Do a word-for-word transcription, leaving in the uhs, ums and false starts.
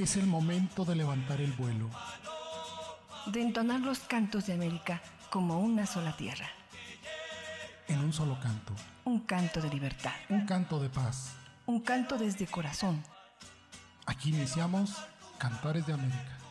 Es el momento de levantar el vuelo, de entonar los cantos de América como una sola tierra. en un solo canto, Un canto de libertad, un canto de paz. un canto desde corazón. Aquí iniciamos Cantares de América.